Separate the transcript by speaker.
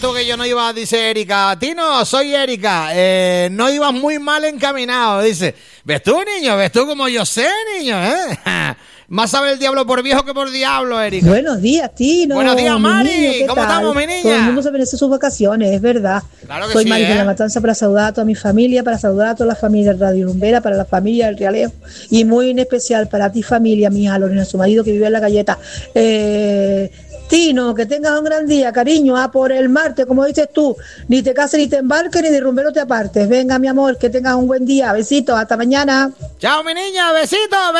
Speaker 1: tú que yo no iba, dice Erika. Tino, soy Erika. No ibas muy mal encaminado, dice. ¿Ves tú, niño? ¿Ves tú como yo sé, niño? Más sabe el diablo por viejo que por diablo, Erika.
Speaker 2: Buenos días, Tino.
Speaker 1: Buenos días, Mari.
Speaker 2: Niño,
Speaker 1: ¿Cómo estamos, mi niña?
Speaker 2: Todo el mundo se merece sus vacaciones, es verdad.
Speaker 1: Claro que
Speaker 2: Soy
Speaker 1: sí,
Speaker 2: Mari de la Matanza para saludar a toda mi familia, para saludar a toda la familia de Radio Lumbera, para la familia del Realejo y muy en especial para ti, familia, mi hija Lorena, su marido que vive en La Galleta. Tino, que tengas un gran día, cariño, por el martes, como dices tú, ni te cases ni te embarques, ni de rumbero te apartes. Venga, mi amor, que tengas un buen día. Besitos, hasta mañana.
Speaker 1: Chao, mi niña, besitos.